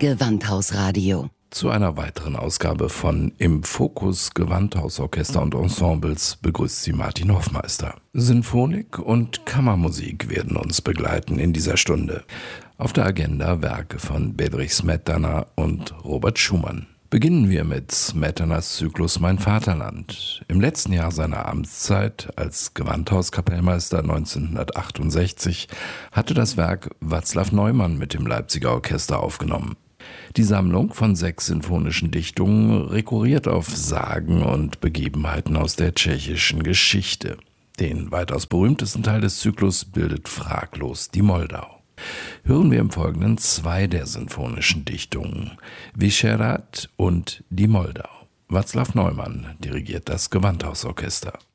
Gewandhausradio. Zu einer weiteren Ausgabe von Im Fokus Gewandhausorchester und Ensembles begrüßt Sie Martin Hoffmeister. Sinfonik und Kammermusik werden uns begleiten in dieser Stunde. Auf der Agenda Werke von Bedřich Smetana und Robert Schumann. Beginnen wir mit Smetanas Zyklus Mein Vaterland. Im letzten Jahr seiner Amtszeit als Gewandhauskapellmeister 1968 hatte das Werk Václav Neumann mit dem Leipziger Orchester aufgenommen. Die Sammlung von 6 sinfonischen Dichtungen rekurriert auf Sagen und Begebenheiten aus der tschechischen Geschichte. Den weitaus berühmtesten Teil des Zyklus bildet fraglos die Moldau. Hören wir im Folgenden 2 der sinfonischen Dichtungen, Vyšehrad und die Moldau. Václav Neumann dirigiert das Gewandhausorchester.